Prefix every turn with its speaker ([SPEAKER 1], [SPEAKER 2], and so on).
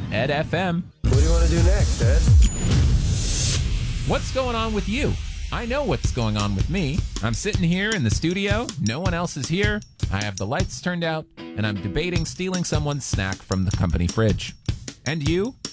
[SPEAKER 1] Ed FM.
[SPEAKER 2] What do you want to do next, Ed?
[SPEAKER 1] What's going on with you? I know what's going on with me. I'm sitting here in the studio. No one else is here. I have the lights turned out, and I'm debating stealing someone's snack from the company fridge. And you?